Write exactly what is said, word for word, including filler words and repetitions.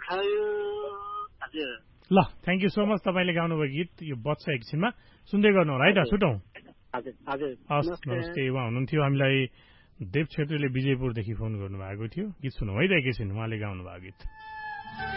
खायो हजुर ल थ्याङ्क यू सो मच तपाईँले गाउनुभयो गीत यो बच्छ एकछिनमा सुन्दै गर्नु होला है त छुटौँ हजुर हजुर हस् नमस्ते उहाँ हुनुहुन्थ्यो हामीलाई देव छेत्रीले विजयपुरदेखि फोन गर्नुभएको थियो गीत सुनौँ है त एकैछिन उहाँले गाउनुभएको गीत